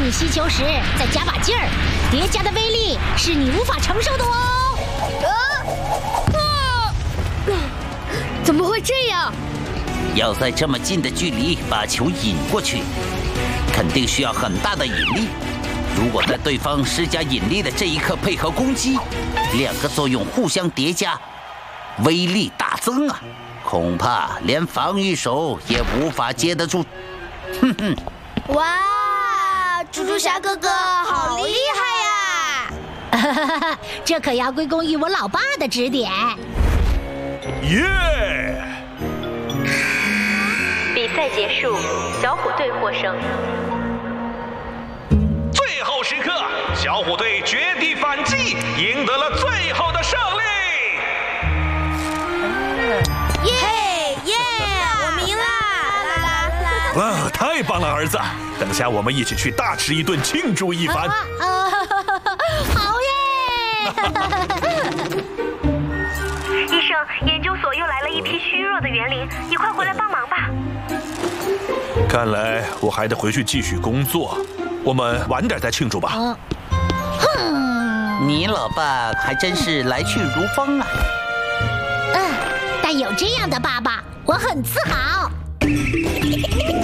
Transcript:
你吸球时再加把劲儿，叠加的威力是你无法承受的哦。 怎么会这样？ 要在这么近的距离把球引过去，肯定需要很大的引力。如果在对方施加引力的这一刻配合攻击，两个作用互相叠加，威力大增啊！恐怕连防御手也无法接得住。哼哼！ 哇，猪猪侠哥哥好厉害呀！这可要归功于我老爸的指点。 耶！ 比赛结束，小虎队获胜。 最后时刻，小虎队绝地反击，赢得了最后的胜利。 我赢啦！ 太棒了，儿子！等下我们一起去大吃一顿，庆祝一番。 好耶！ 医生，研究所又来了一批虚弱的园林，你快回来帮忙吧。 看来我还得回去继续工作，我们晚点再庆祝吧。 你老爸还真是来去如风啊。 但有这样的爸爸，我很自豪。